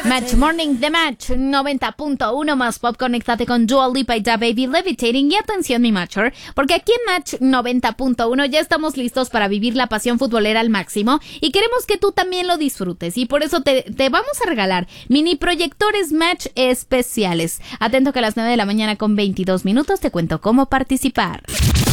Match Morning de Match 90.1 más pop. Conéctate con Dua Lipa y Da Baby Levitating. Y atención, mi Matcher, porque aquí en Match 90.1 ya estamos listos para vivir la pasión futbolera al máximo y queremos que tú también lo disfrutes. Y por eso te vamos a regalar mini proyectores Match especiales. Atento que a las 9 de la mañana con 22 minutos te cuento cómo participar.